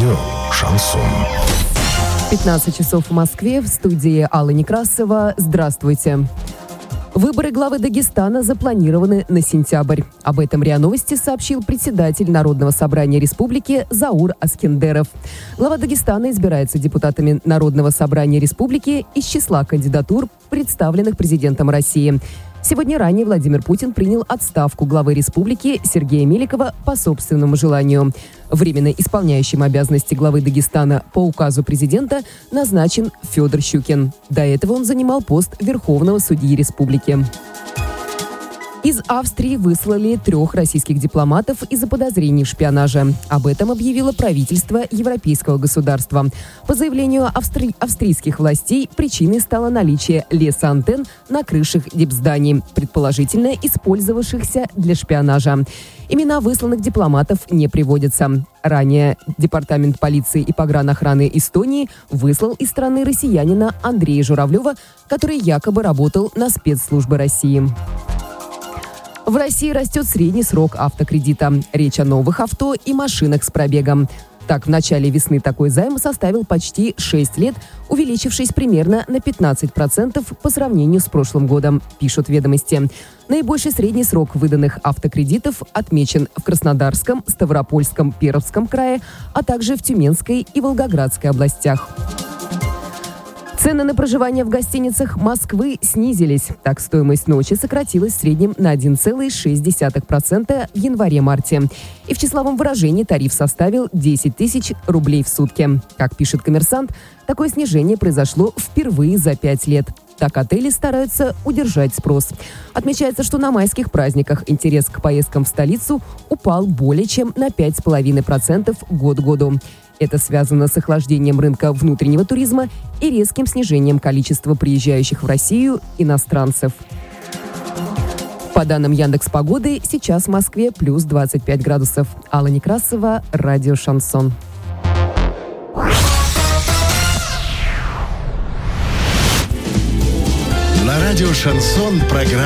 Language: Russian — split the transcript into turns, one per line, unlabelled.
Радио «Шансон».
15 часов в Москве, в студии Алла Некрасова. Здравствуйте. Выборы главы Дагестана запланированы на сентябрь. Об этом РИА Новости сообщил председатель Народного собрания республики Заур Аскендеров. Глава Дагестана избирается депутатами Народного собрания республики из числа кандидатур, представленных президентом России. Сегодня ранее Владимир Путин принял отставку главы республики Сергея Меликова по собственному желанию. Временно исполняющим обязанности главы Дагестана по указу президента назначен Федор Щукин. До этого он занимал пост Верховного судьи республики. Из Австрии выслали 3 российских дипломатов из-за подозрений в шпионаже. Об этом объявило правительство европейского государства. По заявлению австрийских властей, причиной стало наличие лесоантенн на крышах дипзданий, предположительно использовавшихся для шпионажа. Имена высланных дипломатов не приводятся. Ранее Департамент полиции и погранохраны Эстонии выслал из страны россиянина Андрея Журавлева, который якобы работал на спецслужбы России. В России растет средний срок автокредита. Речь о новых авто и машинах с пробегом. Так, в начале весны такой займ составил почти 6 лет, увеличившись примерно на 15% по сравнению с прошлым годом, пишут «Ведомости». Наибольший средний срок выданных автокредитов отмечен в Краснодарском, Ставропольском, Пермском крае, а также в Тюменской и Волгоградской областях. Цены на проживание в гостиницах Москвы снизились. Так, стоимость ночи сократилась в среднем на 1,6% в январе-марте. И в числовом выражении тариф составил 10 тысяч рублей в сутки. Как пишет «Коммерсант», такое снижение произошло впервые за 5 лет. Так, отели стараются удержать спрос. Отмечается, что на майских праздниках интерес к поездкам в столицу упал более чем на 5,5% год к году. Это связано с охлаждением рынка внутреннего туризма и резким снижением количества приезжающих в Россию иностранцев. По данным Яндекс.Погоды, сейчас в Москве плюс 25 градусов. Алла Некрасова, радио «Шансон».
На радио «Шансон» программа